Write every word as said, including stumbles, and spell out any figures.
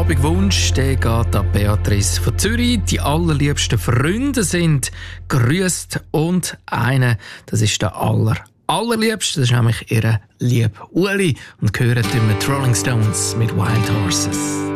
Abendwunsch der geht an Beatrice von Zürich. Die allerliebsten Freunde sind grüßt und eine, das ist der aller, allerliebste, das ist nämlich ihre liebe Uli. Und gehört immer die Rolling Stones mit Wild Horses.